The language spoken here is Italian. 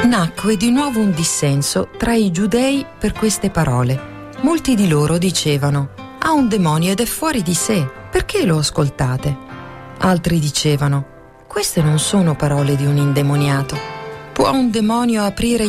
nacque di nuovo un dissenso tra i giudei per queste parole. Molti di loro dicevano: ha un demonio ed è fuori di sé, perché lo ascoltate? Altri dicevano: queste non sono parole di un indemoniato. Può un demonio aprire